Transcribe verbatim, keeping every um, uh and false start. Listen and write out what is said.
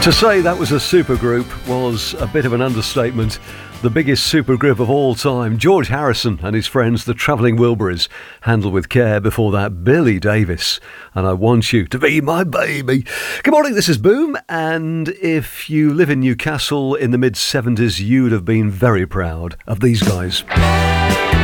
To say that was a supergroup was a bit of an understatement. The biggest supergroup of all time, George Harrison and his friends, the Travelling Wilburys, handled with care. Before that, Billy Davis, and I Want You to Be My Baby. Good morning, this is Boom, and if you live in Newcastle in the mid seventies, you'd have been very proud of these guys.